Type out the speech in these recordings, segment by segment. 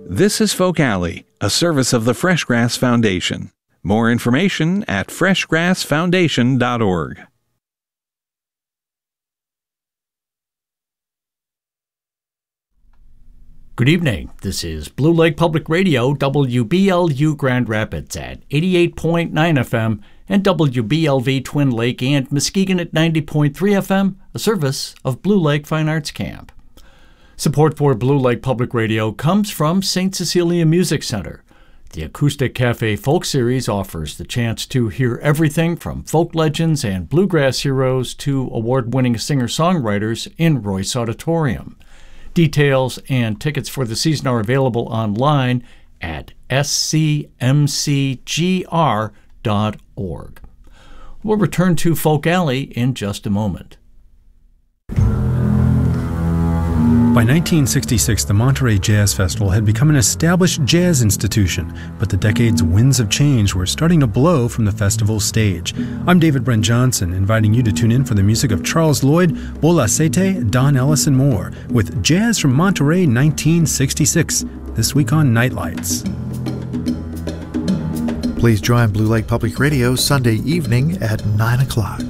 This is Folk Alley, a service of the Freshgrass Foundation. More information at freshgrassfoundation.org. Good evening. This is Blue Lake Public Radio, WBLU Grand Rapids at 88.9 FM and WBLV Twin Lake and Muskegon at 90.3 FM, a service of Blue Lake Fine Arts Camp. Support for Blue Lake Public Radio comes from St. Cecilia Music Center. The Acoustic Cafe Folk Series offers the chance to hear everything from folk legends and bluegrass heroes to award-winning singer-songwriters in Royce Auditorium. Details and tickets for the season are available online at scmcgr.org. We'll return to Folk Alley in just a moment. By 1966, the Monterey Jazz Festival had become an established jazz institution, but the decade's winds of change were starting to blow from the festival's stage. I'm David Brent Johnson, inviting you to tune in for the music of Charles Lloyd, Bola Sete, Don Ellis, and more, with Jazz from Monterey 1966, this week on Nightlights. Please join Blue Lake Public Radio Sunday evening at 9 o'clock.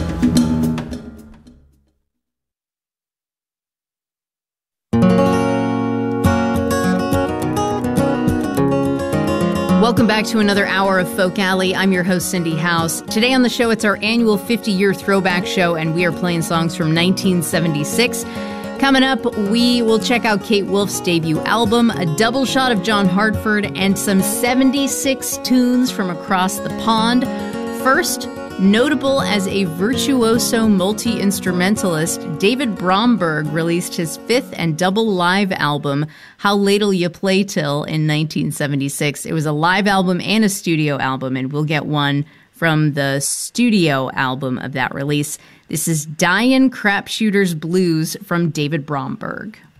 Welcome back to another hour of Folk Alley. I'm your host, Cindy House. Today on the show, it's our annual 50-year throwback show, and we are playing songs from 1976. Coming up, we will check out Kate Wolf's debut album, a double shot of John Hartford, and some 76 tunes from across the pond. First, notable as a virtuoso multi-instrumentalist, David Bromberg released his fifth and double live album, How Late'll You Play Till, in 1976. It was a live album and a studio album, and we'll get one from the studio album of that release. This is Dyin' Crapshooter's Blues from David Bromberg.